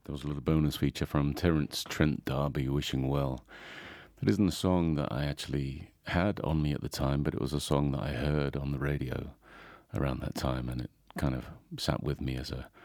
There was a little bonus feature from Terence Trent D'Arby, Wishing Well. It isn't a song that I actually had on me at the time, but it was a song that I heard on the radio around that time, and it kind of sat with me as a